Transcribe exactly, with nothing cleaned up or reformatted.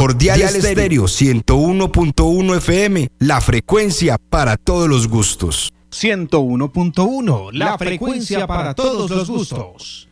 Primordial Estéreo ciento uno punto uno F M, la frecuencia para todos los gustos. ciento uno punto uno, la frecuencia para todos los gustos.